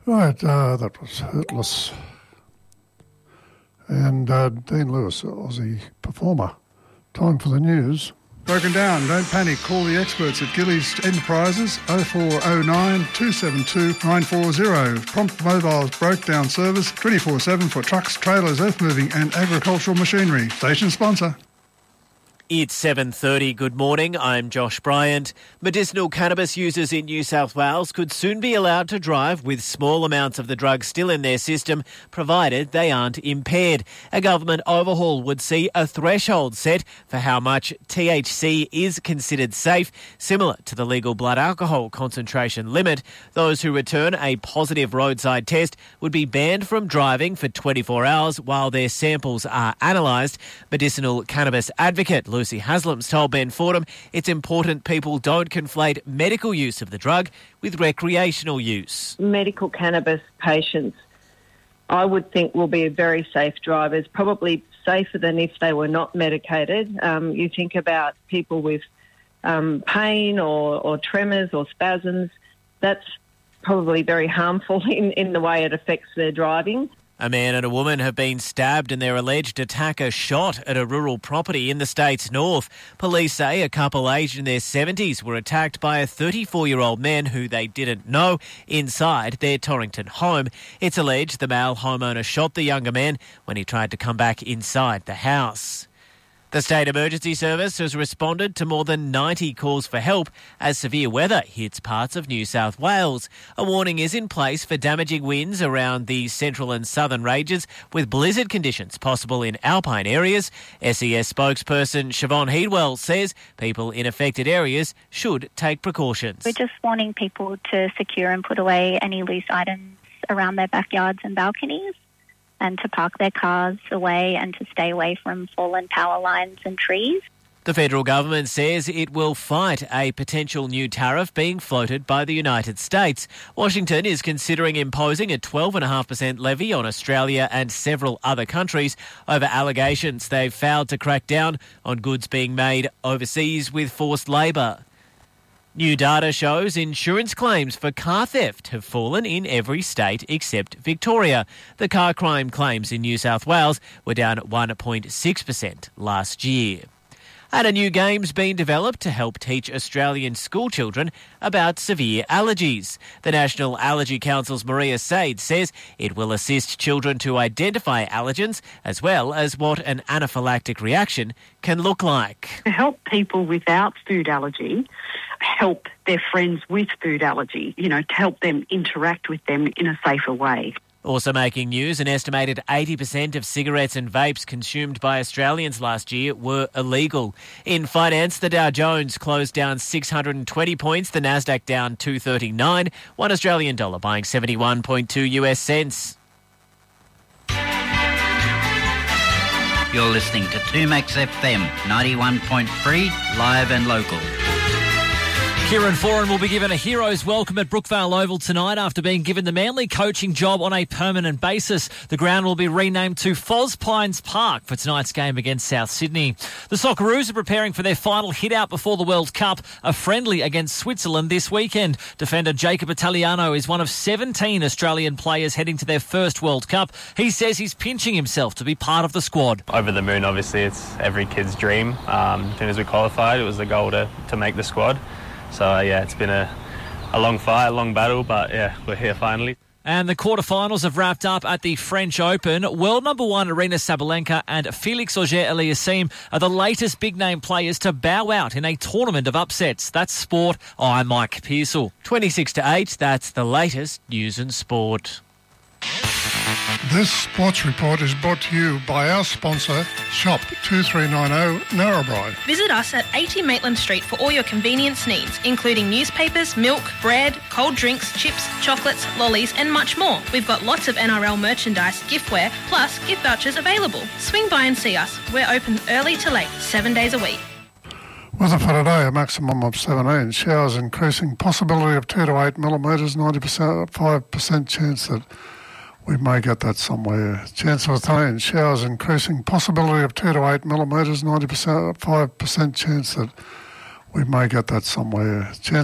Right, that was Hurtless. And Dean Lewis, Aussie performer. Time for the news. Broken down, don't panic. Call the experts at Gillies Enterprises 0409 272 940. Prompt mobile breakdown service 24/7 for trucks, trailers, earth moving and agricultural machinery. Station sponsor. It's 7:30. Good morning. I'm Josh Bryant. Medicinal cannabis users in New South Wales could soon be allowed to drive with small amounts of the drug still in their system, provided they aren't impaired. A government overhaul would see a threshold set for how much THC is considered safe, similar to the legal blood alcohol concentration limit. Those who return a positive roadside test would be banned from driving for 24 hours while their samples are analysed. Medicinal cannabis advocate Lucy Haslam's told Ben Fordham it's important people don't conflate medical use of the drug with recreational use. Medical cannabis patients, I would think, will be very safe drivers, probably safer than if they were not medicated. You think about people with pain or tremors or spasms, that's probably very harmful in the way it affects their driving. A man and a woman have been stabbed and their alleged attacker shot at a rural property in the state's north. Police say a couple aged in their 70s were attacked by a 34-year-old man who they didn't know inside their Torrington home. It's alleged the male homeowner shot the younger man when he tried to come back inside the house. The State Emergency Service has responded to more than 90 calls for help as severe weather hits parts of New South Wales. A warning is in place for damaging winds around the central and southern ranges, with blizzard conditions possible in alpine areas. SES spokesperson Siobhan Heedwell says people in affected areas should take precautions. We're just wanting people to secure and put away any loose items around their backyards and balconies, and to park their cars away and to stay away from fallen power lines and trees. The federal government says it will fight a potential new tariff being floated by the United States. Washington is considering imposing a 12.5% levy on Australia and several other countries over allegations they've failed to crack down on goods being made overseas with forced labour. New data shows insurance claims for car theft have fallen in every state except Victoria. The car crime claims in New South Wales were down 1.6% last year. And a new game's been developed to help teach Australian school children about severe allergies. The National Allergy Council's Maria Said says it will assist children to identify allergens as well as what an anaphylactic reaction can look like. To help people without food allergy help their friends with food allergy, to help them interact with them in a safer way. Also making news, an estimated 80% of cigarettes and vapes consumed by Australians last year were illegal. In finance, the Dow Jones closed down 620 points, the Nasdaq down 239, one Australian dollar buying 71.2 US cents. You're listening to 2Max FM 91.3, live and local. Kieran Foran will be given a hero's welcome at Brookvale Oval tonight after being given the Manly coaching job on a permanent basis. The ground will be renamed to Foz Pines Park for tonight's game against South Sydney. The Socceroos are preparing for their final hit-out before the World Cup, a friendly against Switzerland this weekend. Defender Jacob Italiano is one of 17 Australian players heading to their first World Cup. He says he's pinching himself to be part of the squad. Over the moon, obviously, it's every kid's dream. As soon as we qualified, it was the goal to make the squad. So, it's been a long fight, a long battle, but, we're here finally. And the quarterfinals have wrapped up at the French Open. World number one Aryna Sabalenka and Felix Auger-Aliassime are the latest big-name players to bow out in a tournament of upsets. That's sport. I'm Mike Pearsall. 26-8, that's the latest news and sport. This sports report is brought to you by our sponsor, Shop 2390 Narrabri. Visit us at 80 Maitland Street for all your convenience needs, including newspapers, milk, bread, cold drinks, chips, chocolates, lollies and much more. We've got lots of NRL merchandise, giftware, plus gift vouchers available. Swing by and see us. We're open early to late, 7 days a week. Weather for today, a maximum of 17. Showers increasing, possibility of 2 to 8 millimetres, 95% chance that we may get that somewhere. Chance of rain, showers increasing, possibility of 2 to 8 millimetres, 95% chance that we may get that somewhere. Chance